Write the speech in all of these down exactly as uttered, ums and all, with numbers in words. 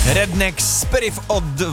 Redneck Spirit of the...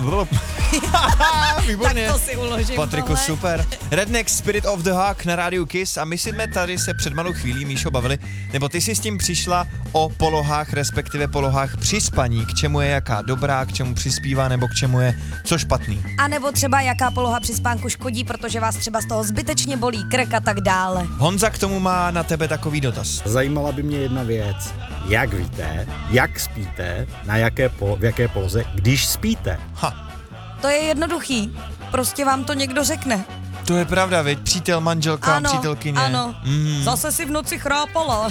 Výborně. Tak to si uložím. Patriku, tohle. super. Redneck Spirit of the Hawk na rádiu Kiss a my jsme tady se před malou chvílí, Míšo, bavili, nebo ty si s tím přišla o polohách, respektive polohách při spaní, k čemu je jaká dobrá, k čemu přispívá, nebo k čemu je co špatný. A nebo třeba jaká poloha při spánku škodí, protože vás třeba z toho zbytečně bolí krk a tak dále. Honza k tomu má na tebe takový dotaz. Zajímala by mě jedna věc. Jak víte, jak spíte, na jaké po, v jaké poloze, když spíte? Ha, To je jednoduchý. Prostě vám to někdo řekne. to je pravda, viď? Přítel, manželka, Ano, přítelkyně. ano. Mm. Zase si v noci chrápala.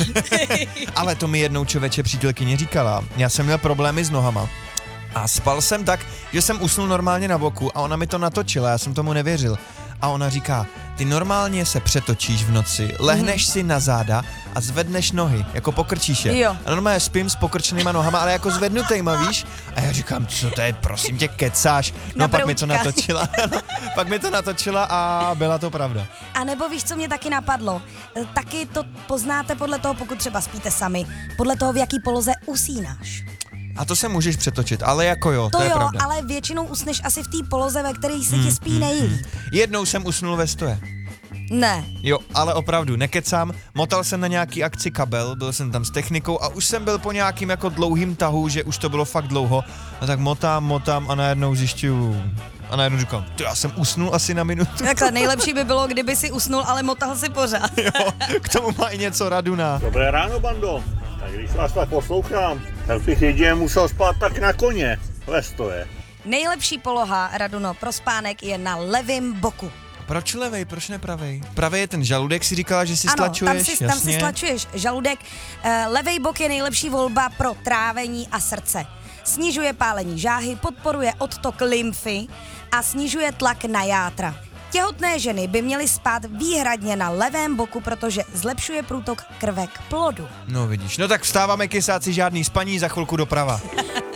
Ale to mi jednou člověče přítelkyně říkala. Já jsem měl problémy s nohama. A spal jsem tak, že jsem usnul normálně na boku a ona mi to natočila, já jsem tomu nevěřil. A ona říká, ty normálně se přetočíš v noci, lehneš si na záda a zvedneš nohy, jako pokrčíš je. Jo. A normálně spím s pokrčenýma nohama, ale jako zvednutejma, víš? A já říkám, co to je, prosím tě, kecáš. No Na pak mi to broučka. natočila. Pak mi to natočila a byla to pravda. A nebo víš, co mě taky napadlo? E, Taky to poznáte podle toho, pokud třeba spíte sami, podle toho, v jaký poloze usínáš. A to se můžeš přetočit, ale jako jo, to, To je jo, pravda. ale většinou usneš asi v té poloze, ve které se ti spí nejlíp. Jednou jsem usnul ve stoje. Ne. Jo, ale opravdu, nekecám, motal jsem na nějaký akci kabel, byl jsem tam s technikou a už jsem byl po nějakým jako dlouhým tahu, že už to bylo fakt dlouho. A tak motám, motám a najednou zjišťuju. A najednou říkám, ty, já jsem usnul asi na minutu. Takhle nejlepší by bylo, kdyby si usnul, ale motal si pořád. Jo, k tomu má i něco Raduna. Dobré ráno, bando. Tak když vás tak poslouchám, tak bych jedině musel spát tak na koně. Ve stoje. Nejlepší poloha, Raduno, pro spánek je na levém boku. Proč levej, proč nepravej? Pravej je ten žaludek, si říkala, že si Ano, stlačuješ, tam si, tam jasně. si stlačuješ žaludek. Uh, levej bok je nejlepší volba pro trávení a srdce. Snižuje pálení žáhy, podporuje odtok lymfy a snižuje tlak na játra. Těhotné ženy by měly spát výhradně na levém boku, protože zlepšuje průtok krve k plodu. No vidíš, no tak vstáváme kysáci, žádný spaní, za chvilku doprava.